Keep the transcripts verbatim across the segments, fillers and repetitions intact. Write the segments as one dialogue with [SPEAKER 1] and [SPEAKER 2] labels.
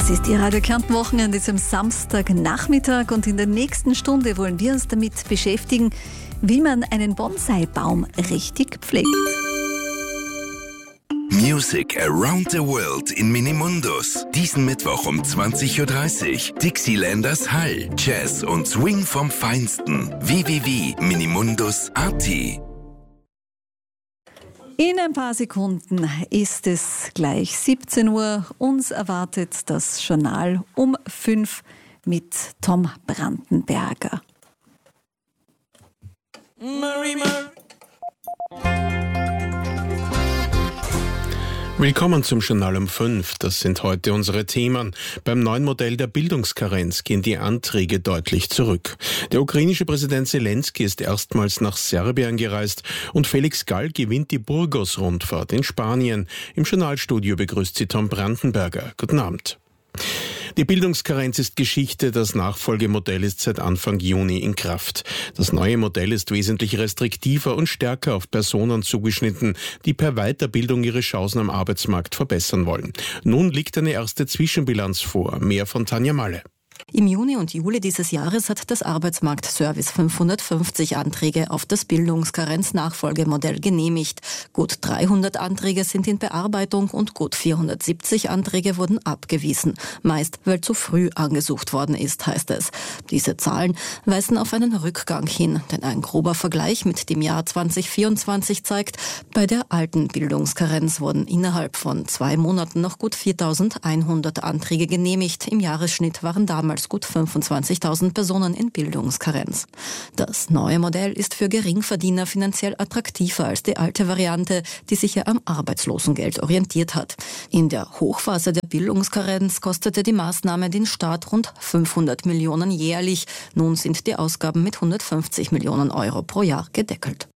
[SPEAKER 1] Das ist die Radio Kärnten Wochen an diesem Samstagnachmittag und in der nächsten Stunde wollen wir uns damit beschäftigen, wie man einen Bonsai-Baum richtig pflegt.
[SPEAKER 2] Music Around the World in Minimundus. Diesen Mittwoch um zwanzig Uhr dreißig. Dixielanders Hall, Jazz und Swing vom Feinsten. w w w punkt minimundus punkt a t.
[SPEAKER 1] In ein paar Sekunden ist es gleich siebzehn Uhr. Uns erwartet das Journal um fünf mit Tom Brandenberger.
[SPEAKER 3] Murray, Murray.
[SPEAKER 4] Willkommen zum Journal um fünf. Das sind heute unsere Themen. Beim neuen Modell der Bildungskarenz gehen die Anträge deutlich zurück. Der ukrainische Präsident Zelensky ist erstmals nach Serbien gereist und Felix Gall gewinnt die Burgos-Rundfahrt in Spanien. Im Journalstudio begrüßt sie Tom Brandenberger. Guten Abend. Die Bildungskarenz ist Geschichte, das Nachfolgemodell ist seit Anfang Juni in Kraft. Das neue Modell ist wesentlich restriktiver und stärker auf Personen zugeschnitten, die per Weiterbildung ihre Chancen am Arbeitsmarkt verbessern wollen. Nun liegt eine erste Zwischenbilanz vor. Mehr von Tanja Malle.
[SPEAKER 5] Im Juni und Juli dieses Jahres hat das Arbeitsmarktservice fünfhundertfünfzig Anträge auf das Bildungskarenz-Nachfolgemodell genehmigt. Gut dreihundert Anträge sind in Bearbeitung und gut vierhundertsiebzig Anträge wurden abgewiesen. Meist, weil zu früh angesucht worden ist, heißt es. Diese Zahlen weisen auf einen Rückgang hin, denn ein grober Vergleich mit dem Jahr zwanzig vierundzwanzig zeigt, bei der alten Bildungskarenz wurden innerhalb von zwei Monaten noch gut viertausendeinhundert Anträge genehmigt. Im Jahresschnitt waren damals gut fünfundzwanzigtausend Personen in Bildungskarenz. Das neue Modell ist für Geringverdiener finanziell attraktiver als die alte Variante, die sich ja am Arbeitslosengeld orientiert hat. In der Hochphase der Bildungskarenz kostete die Maßnahme den Staat rund fünfhundert Millionen jährlich. Nun sind die Ausgaben mit hundertfünfzig Millionen Euro pro Jahr gedeckelt.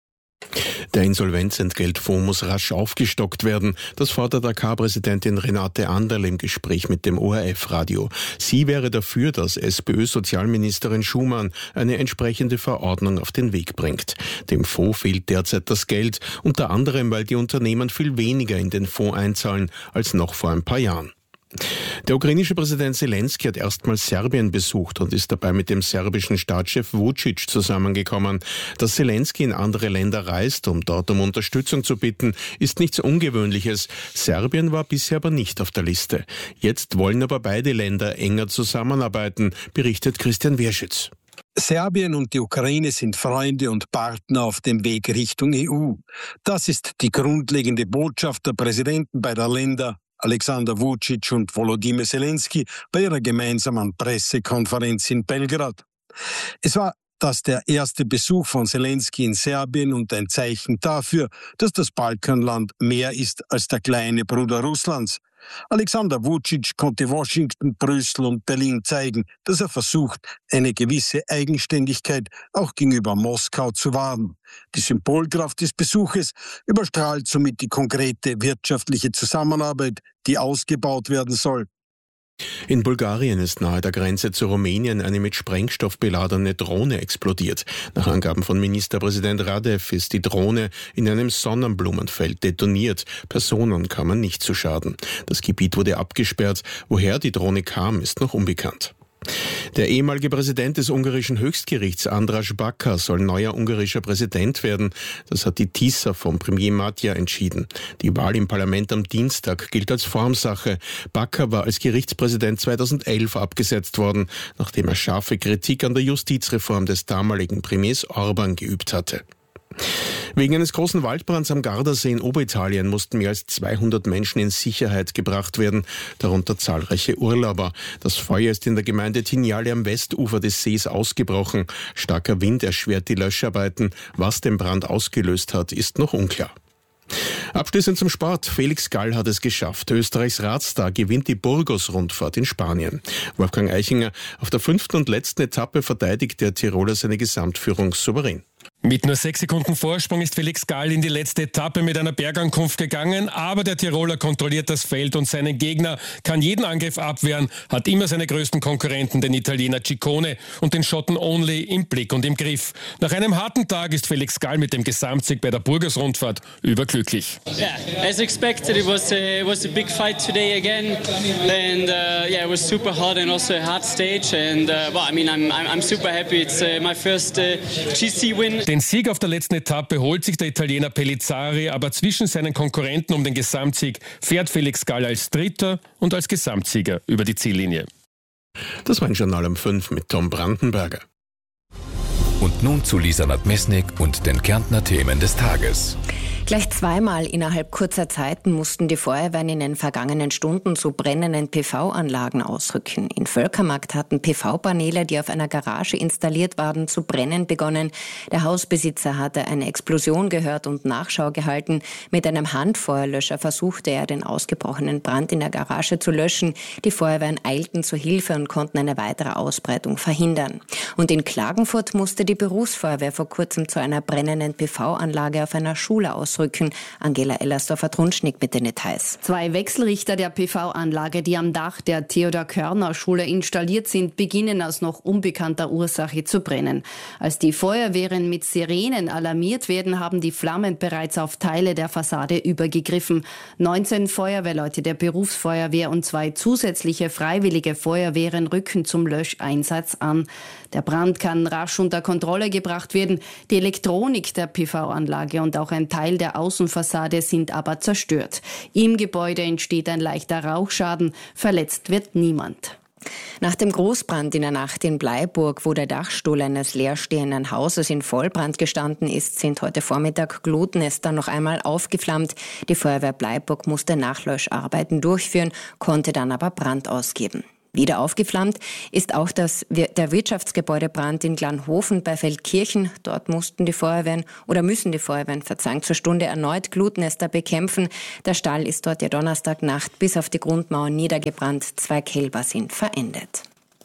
[SPEAKER 4] Der Insolvenzentgeltfonds muss rasch aufgestockt werden. Das fordert A K-Präsidentin Renate Anderl im Gespräch mit dem O R F-Radio. Sie wäre dafür, dass SPÖ-Sozialministerin Schumann eine entsprechende Verordnung auf den Weg bringt. Dem Fonds fehlt derzeit das Geld, unter anderem, weil die Unternehmen viel weniger in den Fonds einzahlen als noch vor ein paar Jahren. Der ukrainische Präsident Zelensky hat erstmals Serbien besucht und ist dabei mit dem serbischen Staatschef Vučić zusammengekommen. Dass Zelensky in andere Länder reist, um dort um Unterstützung zu bitten, ist nichts Ungewöhnliches. Serbien war bisher aber nicht auf der Liste. Jetzt wollen aber beide Länder enger zusammenarbeiten, berichtet Christian Wierschitz.
[SPEAKER 6] Serbien und die Ukraine sind Freunde und Partner auf dem Weg Richtung E U. Das ist die grundlegende Botschaft der Präsidenten beider Länder, Alexander Vučić und Volodymyr Zelensky, bei ihrer gemeinsamen Pressekonferenz in Belgrad. Es war das der erste Besuch von Zelensky in Serbien und ein Zeichen dafür, dass das Balkanland mehr ist als der kleine Bruder Russlands. Alexander Vučić konnte Washington, Brüssel und Berlin zeigen, dass er versucht, eine gewisse Eigenständigkeit auch gegenüber Moskau zu wahren. Die Symbolkraft des Besuches überstrahlt somit die konkrete wirtschaftliche Zusammenarbeit, die ausgebaut werden soll.
[SPEAKER 4] In Bulgarien ist nahe der Grenze zu Rumänien eine mit Sprengstoff beladene Drohne explodiert. Nach Angaben von Ministerpräsident Radev ist die Drohne in einem Sonnenblumenfeld detoniert. Personen kamen nicht zu Schaden. Das Gebiet wurde abgesperrt. Woher die Drohne kam, ist noch unbekannt. Der ehemalige Präsident des ungarischen Höchstgerichts, András Baka, soll neuer ungarischer Präsident werden. Das hat die TISA vom Premier Matja entschieden. Die Wahl im Parlament am Dienstag gilt als Formsache. Baka war als Gerichtspräsident zweitausendelf abgesetzt worden, nachdem er scharfe Kritik an der Justizreform des damaligen Premiers Orban geübt hatte. Wegen eines großen Waldbrands am Gardasee in Oberitalien mussten mehr als zweihundert Menschen in Sicherheit gebracht werden, darunter zahlreiche Urlauber. Das Feuer ist in der Gemeinde Tinjale am Westufer des Sees ausgebrochen. Starker Wind erschwert die Löscharbeiten. Was den Brand ausgelöst hat, ist noch unklar. Abschließend zum Sport. Felix Gall hat es geschafft. Österreichs Radstar gewinnt die Burgos-Rundfahrt in Spanien. Wolfgang Eichinger, auf der fünften und letzten Etappe verteidigt der Tiroler seine Gesamtführung souverän.
[SPEAKER 3] Mit nur sechs Sekunden Vorsprung ist Felix Gall in die letzte Etappe mit einer Bergankunft gegangen, aber der Tiroler kontrolliert das Feld und seinen Gegner, kann jeden Angriff abwehren, hat immer seine größten Konkurrenten, den Italiener Ciccone und den Schotten Only im Blick und im Griff. Nach einem harten Tag ist Felix Gall mit dem Gesamtsieg bei der Burgos-Rundfahrt überglücklich.
[SPEAKER 7] Yeah, as expected, it was a, it was a big fight today again, and uh, yeah, it was super hot and also a hard stage, and uh, well, I mean, I'm I'm, I'm super happy. It's uh, my first uh, G C win.
[SPEAKER 3] Den Sieg auf der letzten Etappe holt sich der Italiener Pellizzari, aber zwischen seinen Konkurrenten um den Gesamtsieg fährt Felix Gall als Dritter und als Gesamtsieger über die Ziellinie.
[SPEAKER 4] Das war ein Journal um fünf mit Tom Brandenberger.
[SPEAKER 2] Und nun zu Lisa Nadmesnik und den Kärntner Themen des Tages.
[SPEAKER 5] Gleich zweimal innerhalb kurzer Zeit mussten die Feuerwehren in den vergangenen Stunden zu brennenden P V-Anlagen ausrücken. In Völkermarkt hatten P V-Paneele, die auf einer Garage installiert waren, zu brennen begonnen. Der Hausbesitzer hatte eine Explosion gehört und Nachschau gehalten. Mit einem Handfeuerlöscher versuchte er, den ausgebrochenen Brand in der Garage zu löschen. Die Feuerwehren eilten zur Hilfe und konnten eine weitere Ausbreitung verhindern. Und in Klagenfurt musste die Berufsfeuerwehr vor kurzem zu einer brennenden P V-Anlage auf einer Schule ausrücken. Angela Ellersdorfer-Trunschnick mit den Details.
[SPEAKER 8] Zwei Wechselrichter der P V-Anlage, die am Dach der Theodor-Körner-Schule installiert sind, beginnen aus noch unbekannter Ursache zu brennen. Als die Feuerwehren mit Sirenen alarmiert werden, haben die Flammen bereits auf Teile der Fassade übergegriffen. neunzehn Feuerwehrleute der Berufsfeuerwehr und zwei zusätzliche freiwillige Feuerwehren rücken zum Löscheinsatz an. Der Brand kann rasch unter Kontrolle gebracht werden. Die Elektronik der P V-Anlage und auch ein Teil der Außenfassade sind aber zerstört. Im Gebäude entsteht ein leichter Rauchschaden. Verletzt wird niemand.
[SPEAKER 5] Nach dem Großbrand in der Nacht in Bleiburg, wo der Dachstuhl eines leerstehenden Hauses in Vollbrand gestanden ist, sind heute Vormittag Glutnester noch einmal aufgeflammt. Die Feuerwehr Bleiburg musste Nachlöscharbeiten durchführen, konnte dann aber Brand ausgeben. Wieder aufgeflammt ist auch das, der Wirtschaftsgebäudebrand in Glanhofen bei Feldkirchen. Dort mussten die Feuerwehren oder müssen die Feuerwehren verzankt zur Stunde erneut Glutnester bekämpfen. Der Stall ist dort ja Donnerstagnacht bis auf die Grundmauer niedergebrannt. Zwei Kälber sind verendet.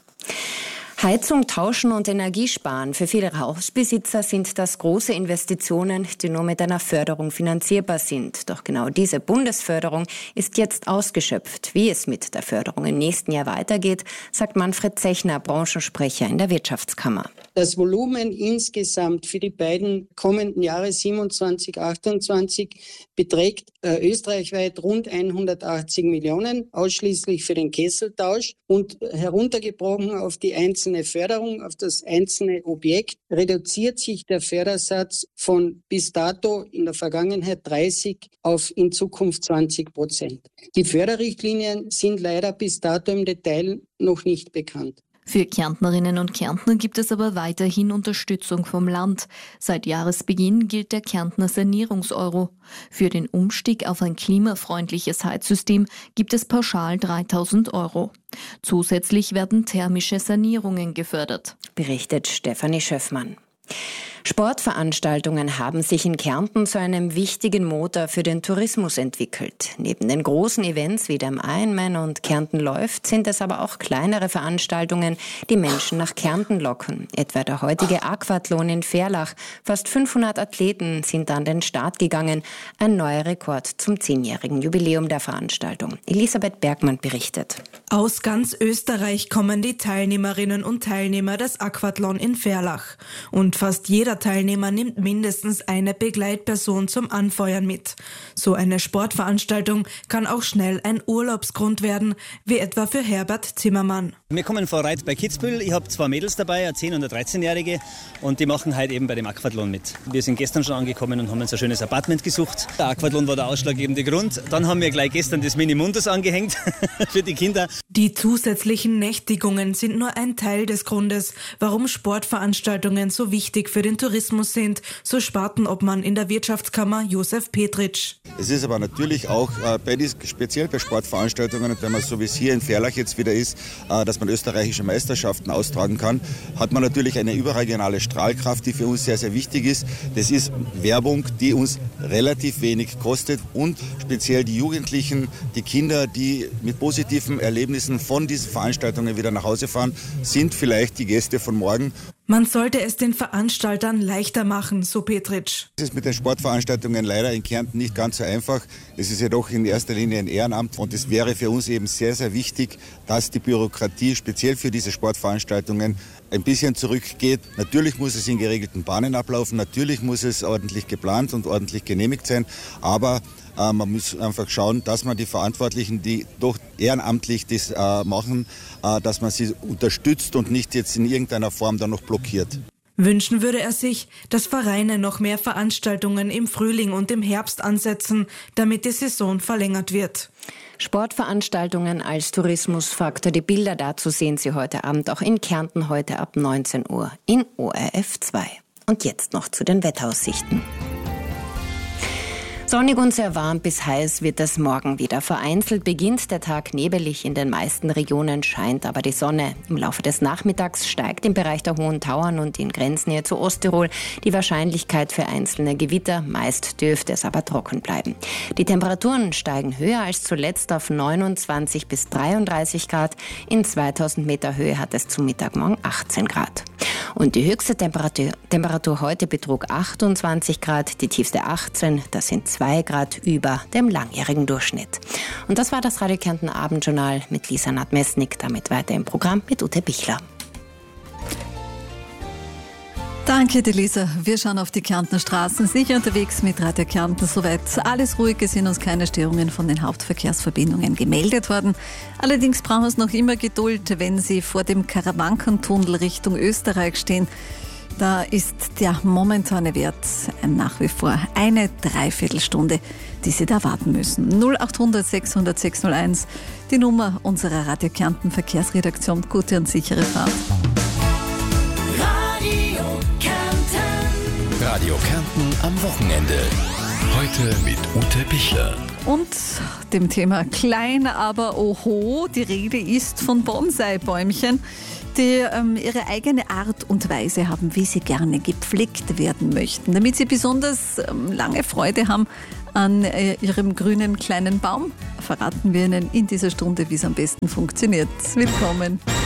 [SPEAKER 5] Heizung tauschen und Energiesparen. Für viele Hausbesitzer sind das große Investitionen, die nur mit einer Förderung finanzierbar sind. Doch genau diese Bundesförderung ist jetzt ausgeschöpft. Wie es mit der Förderung im nächsten Jahr weitergeht, sagt Manfred Zechner, Branchensprecher in der Wirtschaftskammer.
[SPEAKER 9] Das Volumen insgesamt für die beiden kommenden Jahre siebenundzwanzig, achtundzwanzig beträgt äh, österreichweit rund hundertachtzig Millionen, ausschließlich für den Kesseltausch, und heruntergebrochen auf die einzelne Förderung, auf das einzelne Objekt, reduziert sich der Fördersatz von bis dato in der Vergangenheit dreißig auf in Zukunft zwanzig Prozent. Die Förderrichtlinien sind leider bis dato im Detail noch nicht bekannt.
[SPEAKER 10] Für Kärntnerinnen und Kärntner gibt es aber weiterhin Unterstützung vom Land. Seit Jahresbeginn gilt der Kärntner Sanierungseuro. Für den Umstieg auf ein klimafreundliches Heizsystem gibt es pauschal dreitausend Euro. Zusätzlich werden thermische Sanierungen gefördert,
[SPEAKER 5] berichtet Stefanie Schöffmann. Sportveranstaltungen haben sich in Kärnten zu einem wichtigen Motor für den Tourismus entwickelt. Neben den großen Events wie dem Ironman und Kärnten läuft, sind es aber auch kleinere Veranstaltungen, die Menschen nach Kärnten locken. Etwa der heutige Aquathlon in Verlach. Fast fünfhundert Athleten sind an den Start gegangen. Ein neuer Rekord zum zehnjährigen Jubiläum der Veranstaltung. Elisabeth Bergmann berichtet.
[SPEAKER 11] Aus ganz Österreich kommen die Teilnehmerinnen und Teilnehmer des Aquathlon in Verlach. Und fast jeder Teilnehmer nimmt mindestens eine Begleitperson zum Anfeuern mit. So eine Sportveranstaltung kann auch schnell ein Urlaubsgrund werden, wie etwa für Herbert Zimmermann.
[SPEAKER 12] Wir kommen von Reit bei Kitzbühel. Ich habe zwei Mädels dabei, eine zehn- und eine dreizehnjährige, und die machen heute eben bei dem Aquathlon mit. Wir sind gestern schon angekommen und haben uns ein schönes Apartment gesucht. Der Aquathlon war der ausschlaggebende Grund. Dann haben wir gleich gestern das Minimundus angehängt für die Kinder.
[SPEAKER 11] Die zusätzlichen Nächtigungen sind nur ein Teil des Grundes, warum Sportveranstaltungen so wichtig für den Tourismus sind, so Spartenobmann in der Wirtschaftskammer Josef Petritsch.
[SPEAKER 13] Es ist aber natürlich auch äh, bei dies, speziell bei Sportveranstaltungen, und wenn man so wie es hier in Verlach jetzt wieder ist, äh, dass man österreichische Meisterschaften austragen kann, hat man natürlich eine überregionale Strahlkraft, die für uns sehr, sehr wichtig ist. Das ist Werbung, die uns relativ wenig kostet, und speziell die Jugendlichen, die Kinder, die mit positiven Erlebnissen Erlebnissen von diesen Veranstaltungen wieder nach Hause fahren, sind vielleicht die Gäste von morgen.
[SPEAKER 11] Man sollte es den Veranstaltern leichter machen, so Petritsch.
[SPEAKER 13] Es ist mit den Sportveranstaltungen leider in Kärnten nicht ganz so einfach. Es ist jedoch in erster Linie ein Ehrenamt und es wäre für uns eben sehr, sehr wichtig, dass die Bürokratie speziell für diese Sportveranstaltungen ein bisschen zurückgeht. Natürlich muss es in geregelten Bahnen ablaufen, natürlich muss es ordentlich geplant und ordentlich genehmigt sein, aber äh, man muss einfach schauen, dass man die Verantwortlichen, die doch ehrenamtlich das äh, machen, äh, dass man sie unterstützt und nicht jetzt in irgendeiner Form dann noch blockiert.
[SPEAKER 11] Wünschen würde er sich, dass Vereine noch mehr Veranstaltungen im Frühling und im Herbst ansetzen, damit die Saison verlängert wird.
[SPEAKER 8] Sportveranstaltungen als Tourismusfaktor. Die Bilder dazu sehen Sie heute Abend auch in Kärnten heute ab neunzehn Uhr in O R F zwei. Und jetzt noch zu den Wetteraussichten. Sonnig und sehr warm bis heiß wird es morgen wieder. Vereinzelt beginnt der Tag nebelig. In den meisten Regionen scheint aber die Sonne. Im Laufe des Nachmittags steigt im Bereich der Hohen Tauern und in Grenznähe zu Osttirol die Wahrscheinlichkeit für einzelne Gewitter. Meist dürfte es aber trocken bleiben. Die Temperaturen steigen höher als zuletzt auf neunundzwanzig bis dreiunddreißig Grad. In zweitausend Meter Höhe hat es zum Mittagmorgen achtzehn Grad. Und die höchste Temperatur, Temperatur heute betrug achtundzwanzig Grad, die tiefste achtzehn. Das sind zwei Grad über dem langjährigen Durchschnitt. Und das war das Radio Kärnten Abendjournal mit Lisa Nadmesnik. Damit weiter im Programm mit Ute Bichler.
[SPEAKER 1] Danke, die Lisa. Wir schauen auf die Kärntner Straßen, sicher unterwegs mit Radio Kärnten. Soweit alles ruhig, es sind uns keine Störungen von den Hauptverkehrsverbindungen gemeldet worden. Allerdings brauchen wir es noch immer Geduld, wenn Sie vor dem Karawankentunnel Richtung Österreich stehen. Da ist der momentane Wert nach wie vor eine Dreiviertelstunde, die Sie da warten müssen. null achthundert sechshundert sechshunderteins, die Nummer unserer Radio Kärnten Verkehrsredaktion. Gute und sichere Fahrt.
[SPEAKER 2] Radio Kärnten am Wochenende. Heute mit Ute Bichler.
[SPEAKER 1] Und dem Thema klein, aber oho. Die Rede ist von Bonsai-Bäumchen, die ähm, ihre eigene Art und Weise haben, wie sie gerne gepflegt werden möchten. Damit sie besonders ähm, lange Freude haben an äh, ihrem grünen kleinen Baum, verraten wir Ihnen in dieser Stunde, wie es am besten funktioniert. Willkommen.